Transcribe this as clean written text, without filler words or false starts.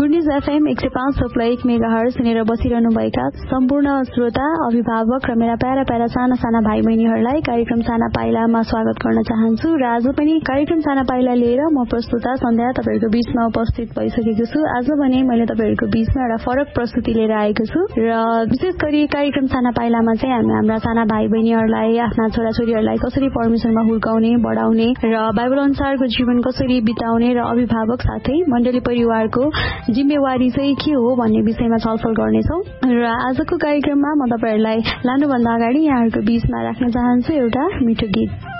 Good news FM 105.1 megahertz सुनेर बसिरहनुभएका सम्पूर्ण श्रोता, अभिभावक र मेरा प्यारा प्यारा साना साना भाइ बहिनीहरूलाई कार्यक्रम साना पाइलामा स्वागत गर्न चाहन्छु। र आज पनि कार्यक्रम साना पाइला लिएर म प्रस्तुता सन्ध्या तपाईहरुको बीचमा उपस्थित भइसकेको छु। आज भने मैले तपाईहरुको बीचमा एउटा फरक प्रस्तुति लिएर आएको छु र विशेष गरी कार्यक्रम साना पाइलामा चाहिँ हामी हाम्रा साना भाइ बहिनीहरूलाई, आफ्ना छोराछोरीहरूलाई कसरी परमेश्वरमा हुर्काउने, बढाउने र बाइबल अनुसारको जीवन कसरी बिताउने र अभिभावक साथै मण्डली परिवारको जिम्मेवारी चाहिँ के हो भन्ने विषयमा छलफल गर्नेछौँ। र आजको कार्यक्रममा म तपाईहरुलाई लानुभन्दा अगाडि यहाँहरुको बीचमा राख्न चाहन्छु एउटा मिठो गीत।